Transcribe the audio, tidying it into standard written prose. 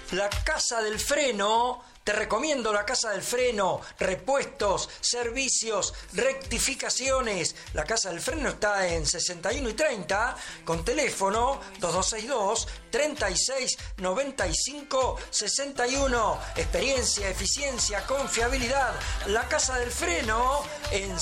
La Casa del Freno. Te recomiendo la Casa del Freno, repuestos, servicios, rectificaciones. La Casa del Freno está en 61 y 30, con teléfono 2262-3695-61. Experiencia, eficiencia, confiabilidad. La Casa del Freno en